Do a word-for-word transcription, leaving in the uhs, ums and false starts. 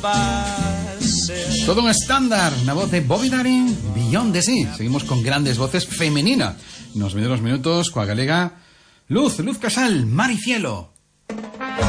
Todo un estándar, una voz de Bobby Darin, Beyond the Sea. Seguimos con grandes voces femeninas. Nos vienen los minutos coa galega Luz, Luz Casal, Mar y Cielo.